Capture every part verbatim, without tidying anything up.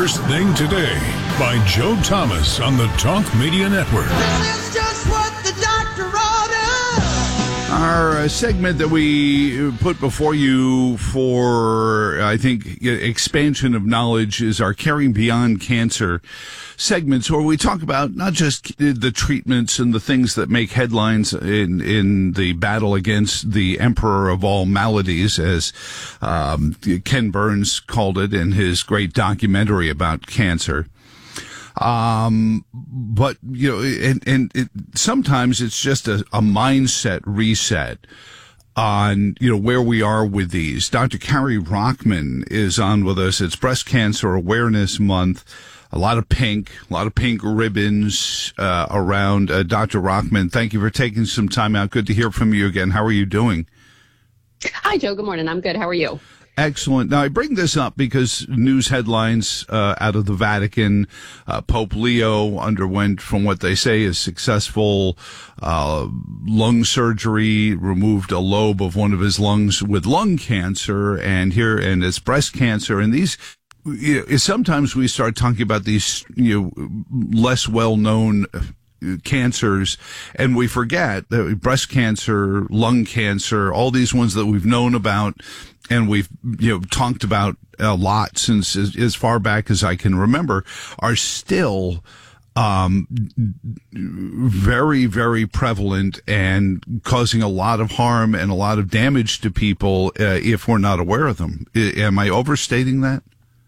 First Thing Today by Joe Thomas on the Talk Media Network. This is just what the doctor ordered. Our uh, segment that we put before you for, I think, expansion of knowledge is our Caring Beyond Cancer segments, where we talk about not just the treatments and the things that make headlines in in the battle against the emperor of all maladies, as um, Ken Burns called it in his great documentary about cancer. Um, but, you know, and, and it, sometimes it's just a, a mindset reset on, you know, where we are with these. Doctor Carrie Rockman is on with us. It's Breast Cancer Awareness Month. A lot of pink, a lot of pink ribbons uh, around. Uh, Doctor Rockman, thank you for taking some time out. Good to hear from you again. How are you doing? Hi, Joe. Good morning. I'm good. How are you? Excellent. Now, I bring this up because news headlines uh, out of the Vatican, uh, Pope Leo underwent, from what they say, is successful uh, lung surgery, removed a lobe of one of his lungs with lung cancer, and here, and it's breast cancer. And these, you know, sometimes we start talking about these, you know, less well-known cancers, and we forget that breast cancer, lung cancer, all these ones that we've known about and we've, you know, talked about a lot since as, as far back as I can remember, are still um, very, very prevalent and causing a lot of harm and a lot of damage to people uh, if we're not aware of them. I, am I overstating that?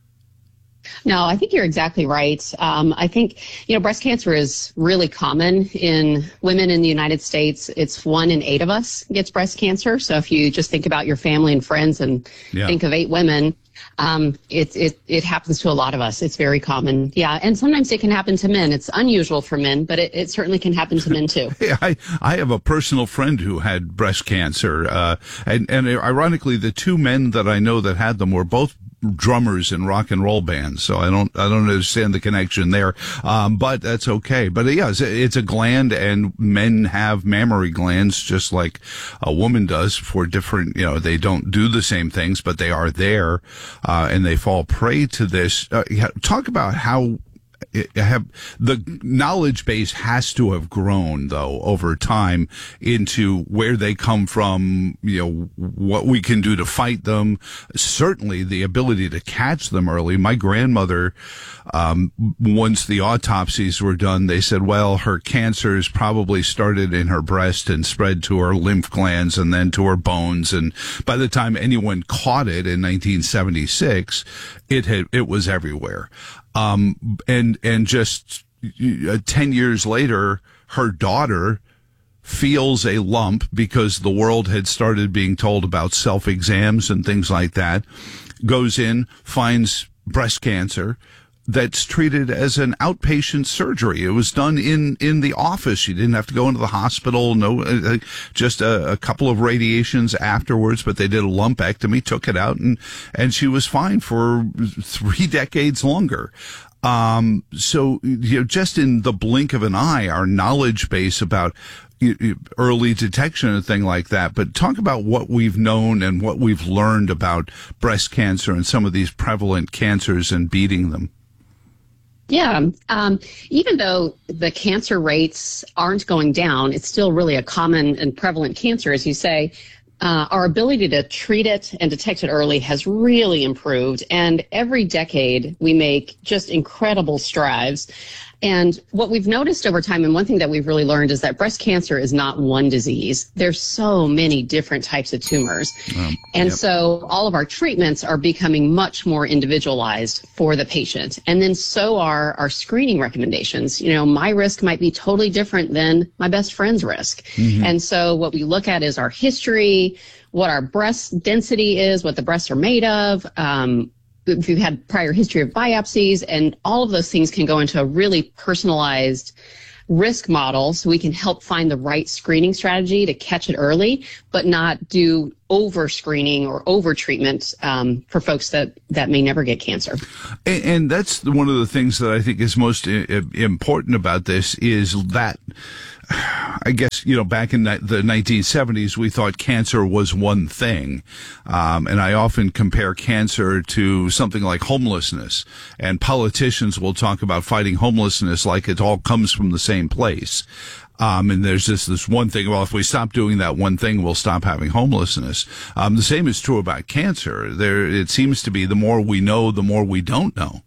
No, I think you're exactly right. Um, I think, you know, breast cancer is really common in women in the United States. It's one in eight of us gets breast cancer. So if you just think about your family and friends and yeah. think of eight women, um, it, it, it happens to a lot of us. It's very common. Yeah. And sometimes it can happen to men. It's unusual for men, but it, it certainly can happen to men too. Yeah, I, I have a personal friend who had breast cancer. Uh, and, and ironically, the two men that I know that had them were both drummers in rock and roll bands, so I don't I don't understand the connection there, um, but that's okay. But yeah, it's, it's a gland, and men have mammary glands just like a woman does for different. You know, they don't do the same things, but they are there, uh, and they fall prey to this. Uh, talk about how. Have the knowledge base has to have grown, though, over time into where they come from, you know, what we can do to fight them, certainly the ability to catch them early. My grandmother, um, once the autopsies were done, they said, well, her cancers probably started in her breast and spread to her lymph glands and then to her bones. And by the time anyone caught it in nineteen seventy-six, it had, it was everywhere. Um, and, and just uh, ten years later, her daughter feels a lump because the world had started being told about self-exams and things like that, goes in, finds breast cancer that's treated as an outpatient surgery. It was done in, in the office. She didn't have to go into the hospital. No, uh, just a, a couple of radiations afterwards, but they did a lumpectomy, took it out, and, and she was fine for three decades longer. Um, so, you know, just in the blink of an eye, our knowledge base about early detection and thing like that. But talk about what we've known and what we've learned about breast cancer and some of these prevalent cancers and beating them. Yeah. Um, even though the cancer rates aren't going down, it's still really a common and prevalent cancer, as you say. Uh, our ability to treat it and detect it early has really improved. And every decade, we make just incredible strides. And what we've noticed over time, and one thing that we've really learned, is that breast cancer is not one disease. There's so many different types of tumors. Um, and yep. so all of our treatments are becoming much more individualized for the patient. And then so are our screening recommendations. You know, my risk might be totally different than my best friend's risk. Mm-hmm. And so what we look at is our history, what our breast density is, what the breasts are made of, um, if you've had prior history of biopsies, and all of those things can go into a really personalized risk model, so we can help find the right screening strategy to catch it early, but not do over screening or over treatment um, for folks that, that may never get cancer. And, and that's one of the things that I think is most I- important about this is that I guess, you know, back in the nineteen seventies, we thought cancer was one thing. Um, and I often compare cancer to something like homelessness. And politicians will talk about fighting homelessness like it all comes from the same place. Um, and there's just this one thing, well, if we stop doing that one thing, we'll stop having homelessness. Um, the same is true about cancer. There, it seems to be the more we know, the more we don't know.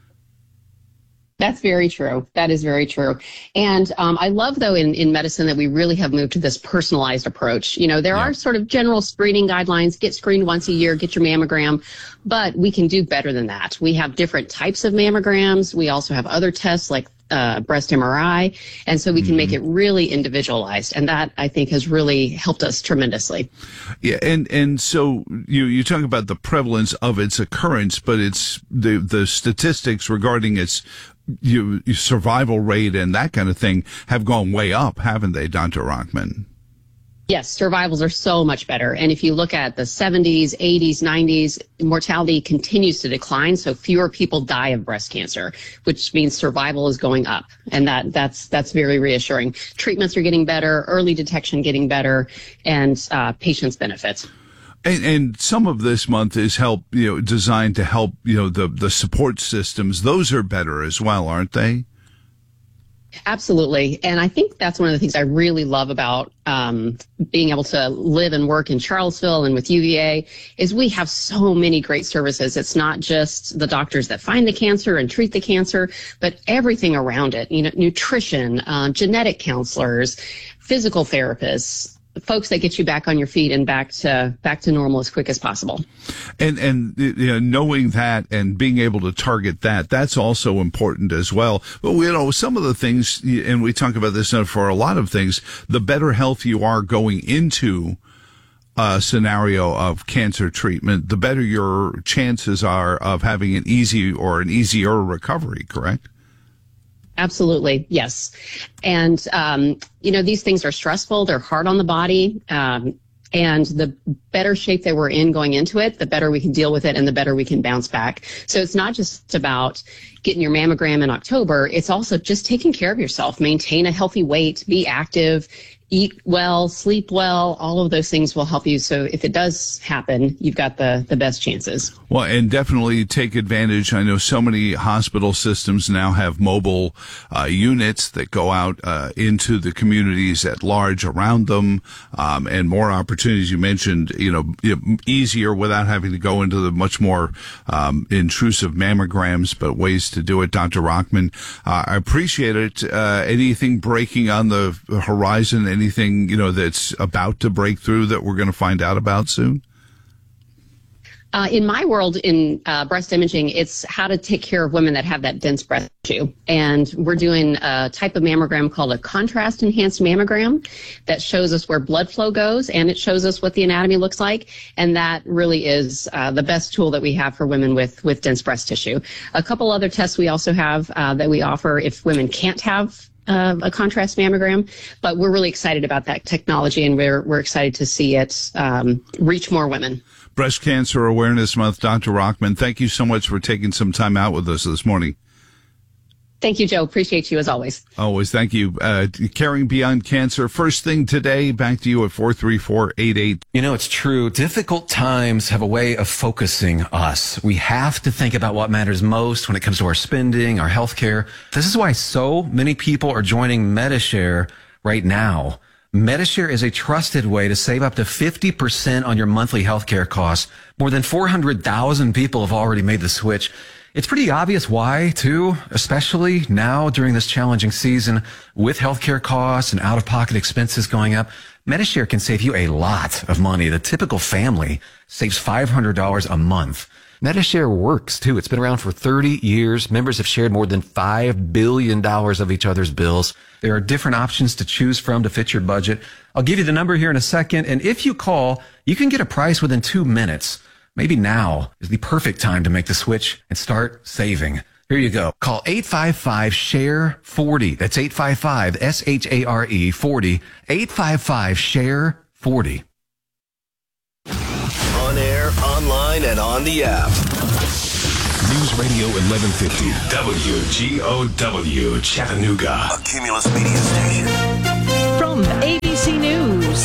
That's very true. That is very true. And um, I love, though, in, in medicine that we really have moved to this personalized approach. You know, there yeah. are sort of general screening guidelines. Get screened once a year, get your mammogram. But we can do better than that. We have different types of mammograms. We also have other tests like uh, breast M R I. And so we can mm-hmm. make it really individualized. And that, I think, has really helped us tremendously. Yeah. And, and so you, you talk about the prevalence of its occurrence, but it's the, the statistics regarding its You, your survival rate and that kind of thing have gone way up, haven't they, Doctor Rockman? Yes, survivals are so much better. And if you look at the seventies, eighties, nineties, mortality continues to decline. So fewer people die of breast cancer, which means survival is going up. And that that's that's very reassuring. Treatments are getting better, early detection getting better, and uh, patients benefit. And, and some of this month is help, you know, designed to help, you know, the, the support systems. Those are better as well, aren't they? Absolutely. And I think that's one of the things I really love about um, being able to live and work in Charlottesville and with U V A is we have so many great services. It's not just the doctors that find the cancer and treat the cancer, but everything around it, you know, nutrition, uh, genetic counselors, physical therapists, folks that get you back on your feet and back to back to normal as quick as possible. And and you know, knowing that and being able to target that, that's also important as well. But you know, some of the things, and we talk about this for a lot of things, the better health you are going into a scenario of cancer treatment, the better your chances are of having an easy or an easier recovery, correct? Absolutely. Yes. And, um, you know, these things are stressful. They're hard on the body. Um, and the better shape that we're in going into it, the better we can deal with it and the better we can bounce back. So it's not just about getting your mammogram in October. It's also just taking care of yourself, maintain a healthy weight, be active, eat well, sleep well. All of those things will help you. So if it does happen, you've got the, the best chances. Well, and definitely take advantage. I know so many hospital systems now have mobile uh, units that go out uh, into the communities at large around them, um, and more opportunities. You mentioned, you know, easier without having to go into the much more um, intrusive mammograms, but ways to do it. Doctor Rockman, uh, I appreciate it. Uh, anything breaking on the horizon? Anything, you know, that's about to break through that we're going to find out about soon? Uh, in my world, in uh, breast imaging, it's how to take care of women that have that dense breast tissue. And we're doing a type of mammogram called a contrast-enhanced mammogram that shows us where blood flow goes, and it shows us what the anatomy looks like. And that really is uh, the best tool that we have for women with, with dense breast tissue. A couple other tests we also have uh, that we offer if women can't have Uh, a contrast mammogram, but we're really excited about that technology, and we're we're excited to see it um, reach more women. Breast Cancer Awareness Month, Doctor Rockman, thank you so much for taking some time out with us this morning. Thank you, Joe. Appreciate you as always. Always. Thank you. Uh, Caring Beyond Cancer. First thing today, back to you at four three four eight eight. You know, it's true. Difficult times have a way of focusing us. We have to think about what matters most when it comes to our spending, our health care. This is why so many people are joining Medi-Share right now. Medi-Share is a trusted way to save up to fifty percent on your monthly health care costs. More than four hundred thousand people have already made the switch. It's pretty obvious why, too, especially now during this challenging season with healthcare costs and out-of-pocket expenses going up. Medi-Share can save you a lot of money. The typical family saves five hundred dollars a month. Medi-Share works, too. It's been around for thirty years. Members have shared more than five billion dollars of each other's bills. There are different options to choose from to fit your budget. I'll give you the number here in a second, and if you call, you can get a price within two minutes. Maybe now is the perfect time to make the switch and start saving. Here you go. Call eight five five, S H A R E, forty. That's eight five five, S H A R E, forty. eight five five, S H A R E, forty. On air, online, and on the app. News Radio eleven fifty, W G O W, Chattanooga. A Cumulus Media Station. from A B C News.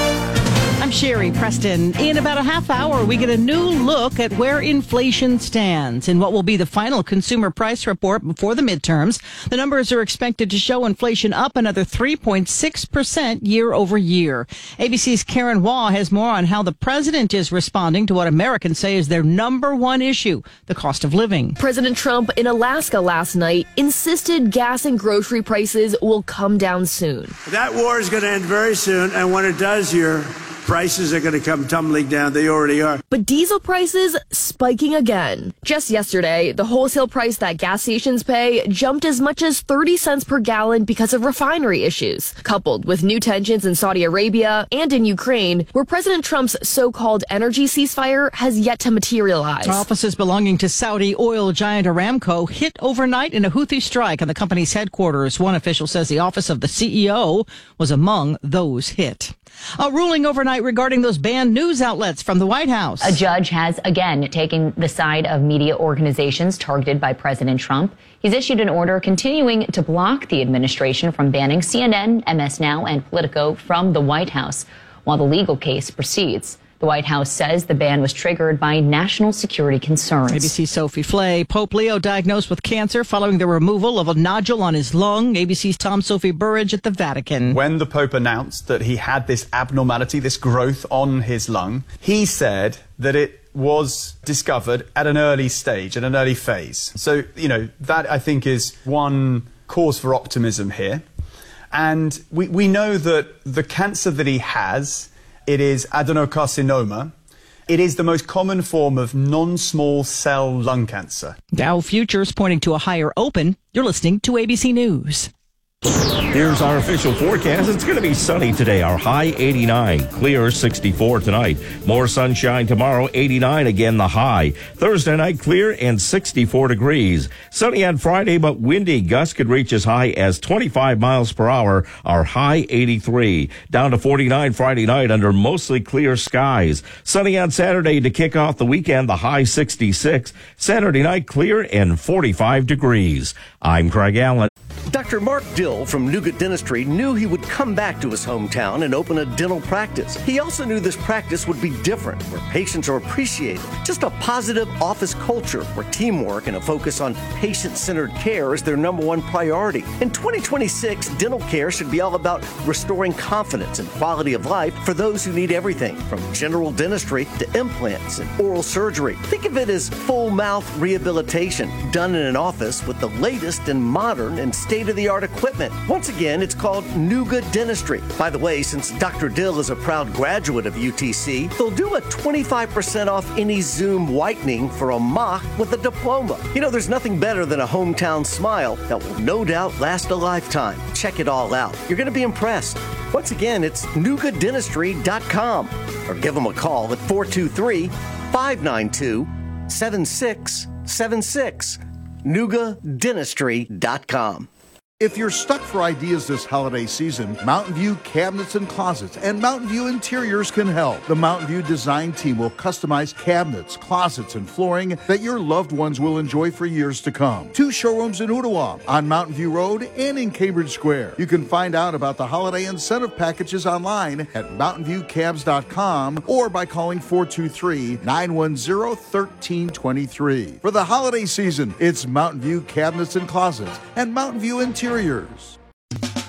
I'm Sherry Preston. In about a half hour, we get a new look at where inflation stands in what will be the final consumer price report before the midterms. The numbers are expected to show inflation up another three point six percent year over year. A B C's Karen Waugh has more on how the president is responding to what Americans say is their number one issue, the cost of living. President Trump in Alaska last night insisted gas and grocery prices will come down soon. That war is going to end very soon, and when it does, your prices are going to come tumbling down. They already are. But diesel prices spiking again. Just yesterday, the wholesale price that gas stations pay jumped as much as thirty cents per gallon because of refinery issues, coupled with new tensions in Saudi Arabia and in Ukraine, where President Trump's so-called energy ceasefire has yet to materialize. Offices belonging to Saudi oil giant Aramco hit overnight in a Houthi strike on the company's headquarters. One official says the office of the C E O was among those hit. A ruling overnight regarding those banned news outlets from the White House. A judge has again taken the side of media organizations targeted by President Trump. He's issued an order continuing to block the administration from banning C N N, M S Now, and Politico from the White House while the legal case proceeds. The White House says the ban was triggered by national security concerns. A B C's Sophie Flay. Pope Leo diagnosed with cancer following the removal of a nodule on his lung. A B C's Tom Sophie Burridge at the Vatican. When the Pope announced that he had this abnormality, this growth on his lung, he said that it was discovered at an early stage, at an early phase. So, you know, that I think is one cause for optimism here. And we, we know that the cancer that he has, it is adenocarcinoma. It is the most common form of non-small cell lung cancer. Dow futures pointing to a higher open. You're listening to A B C News. Here's our official forecast. It's going to be sunny today. Our high eighty-nine, clear sixty-four tonight. More sunshine tomorrow, eighty-nine again the high. Thursday night clear and sixty-four degrees. Sunny on Friday, but windy. Gusts could reach as high as twenty-five miles per hour. Our high eighty-three. Down to forty-nine Friday night under mostly clear skies. Sunny on Saturday to kick off the weekend, the high sixty-six. Saturday night clear and forty-five degrees. I'm Craig Allen. Doctor Mark Dill from Nougat Dentistry knew he would come back to his hometown and open a dental practice. He also knew this practice would be different, where patients are appreciated. Just a positive office culture where teamwork and a focus on patient-centered care is their number one priority. In twenty twenty-six, dental care should be all about restoring confidence and quality of life for those who need everything, from general dentistry to implants and oral surgery. Think of it as full mouth rehabilitation done in an office with the latest and modern and state-of-the-art equipment. Once again, it's called Nougat Dentistry. By the way, since Doctor Dill is a proud graduate of U T C, they'll do a twenty-five percent off any Zoom whitening for a mock with a diploma. You know, there's nothing better than a hometown smile that will no doubt last a lifetime. Check it all out. You're going to be impressed. Once again, it's nougat dentistry dot com or give them a call at four two three, five nine two, seven six seven six. nougat dentistry dot com. If you're stuck for ideas this holiday season, Mountain View Cabinets and Closets and Mountain View Interiors can help. The Mountain View design team will customize cabinets, closets, and flooring that your loved ones will enjoy for years to come. Two showrooms in Ottawa, on Mountain View Road, and in Cambridge Square. You can find out about the holiday incentive packages online at mountain view cabs dot com or by calling four two three, nine one zero, one three two three. For the holiday season, it's Mountain View Cabinets and Closets and Mountain View Interiors.